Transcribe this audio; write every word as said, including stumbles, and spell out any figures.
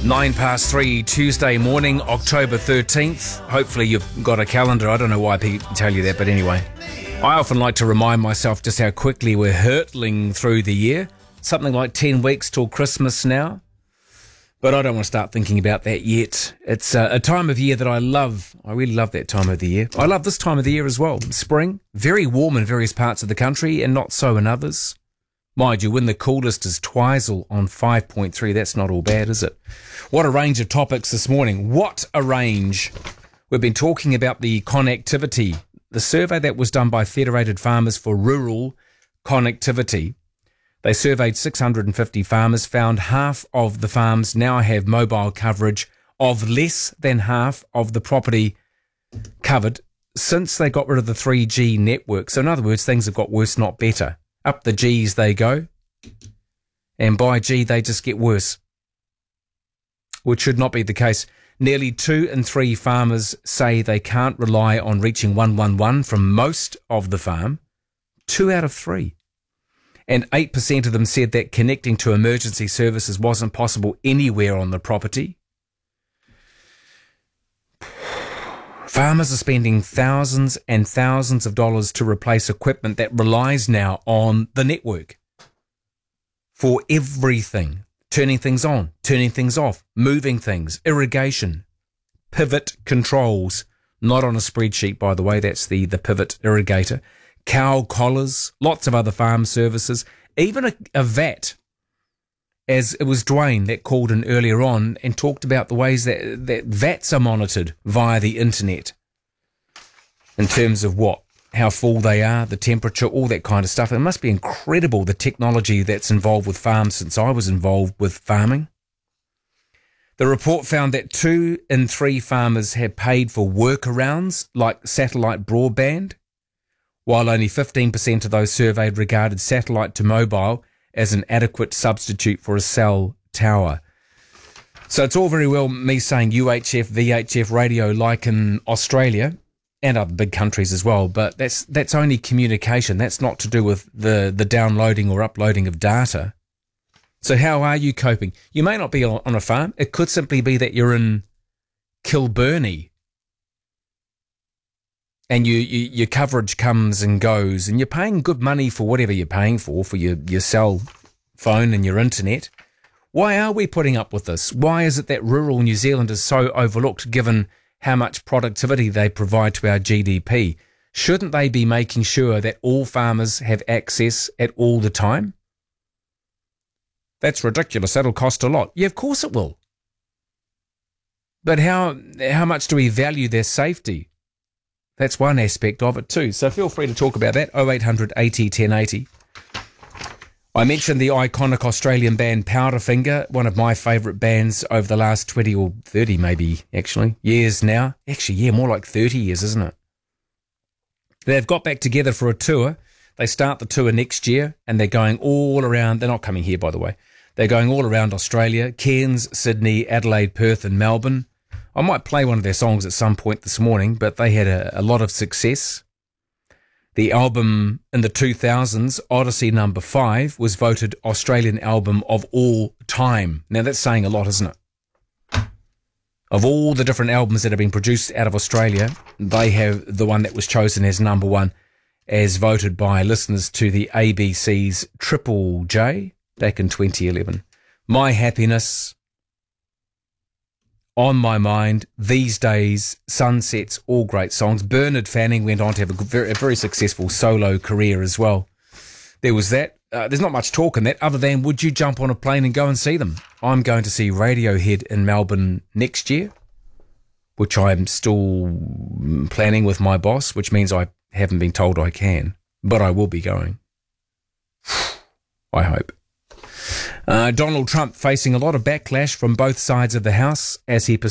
Nine past three, Tuesday morning, October thirteenth. Hopefully you've got a calendar. I don't know why people tell you that, but anyway. I often like to remind myself just how quickly we're hurtling through the year. Something like ten weeks till Christmas now. But I don't want to start thinking about that yet. It's a, a time of year that I love. I really love that time of the year. I love this time of the year as well. Spring, very warm in various parts of the country and not so in others. Mind you, when the coolest is Twizel on five point three, that's not all bad, is it? What a range of topics this morning. What a range. We've been talking about the connectivity, the survey that was done by Federated Farmers for Rural Connectivity. They surveyed six hundred fifty farmers, found half of the farms now have mobile coverage of less than half of the property covered since they got rid of the three G network. So in other words, things have got worse, not better. Up the G's they go, and by G they just get worse, which should not be the case. Nearly two in three farmers say they can't rely on reaching one one one from most of the farm, two out of three. And eight percent of them said that connecting to emergency services wasn't possible anywhere on the property. Farmers are spending thousands and thousands of dollars to replace equipment that relies now on the network for everything. Turning things on, turning things off, moving things, irrigation, pivot controls. Not on a spreadsheet, by the way, that's the, the pivot irrigator. Cow collars, lots of other farm services, even a, a V A T, as it was Dwayne that called in earlier on and talked about the ways that, that V A Ts are monitored via the internet in terms of what, how full they are, the temperature, all that kind of stuff. It must be incredible, the technology that's involved with farms since I was involved with farming. The report found that two in three farmers had paid for workarounds like satellite broadband, while only fifteen percent of those surveyed regarded satellite to mobile as an adequate substitute for a cell tower. So it's all very well me saying U H F, V H F radio like in Australia and other big countries as well, but that's that's only communication. That's not to do with the, the downloading or uploading of data. So how are you coping? You may not be on a farm. It could simply be that you're in Kilburnie and you, you, your coverage comes and goes, and you're paying good money for whatever you're paying for, for your, your cell phone and your internet. Why are we putting up with this? Why is it that rural New Zealand is so overlooked given how much productivity they provide to our G D P? Shouldn't they be making sure that all farmers have access at all the time? That's ridiculous. That'll cost a lot. Yeah, of course it will. But how how much do we value their safety? That's one aspect of it too. So feel free to talk about that. oh eight hundred eighty ten eighty. I mentioned the iconic Australian band Powderfinger, one of my favourite bands over the last twenty or thirty maybe, actually, years now. Actually, yeah, more like thirty years, isn't it? They've got back together for a tour. They start the tour next year, and they're going all around. They're not coming here, by the way. They're going all around Australia, Cairns, Sydney, Adelaide, Perth and Melbourne. I might play one of their songs at some point this morning, but they had a, a lot of success. The album in the two thousands, Odyssey number five, was voted Australian album of all time. Now that's saying a lot, isn't it? Of all the different albums that have been produced out of Australia, they have the one that was chosen as number one, as voted by listeners to the A B C's Triple J back in twenty eleven. My Happiness, On My Mind, These Days, Sunsets, all great songs. Bernard Fanning went on to have a very, a very successful solo career as well. There was that. Uh, there's not much talk in that other than would you jump on a plane and go and see them? I'm going to see Radiohead in Melbourne next year, which I'm still planning with my boss, which means I haven't been told I can, but I will be going. I hope. Uh, Donald Trump facing a lot of backlash from both sides of the House as he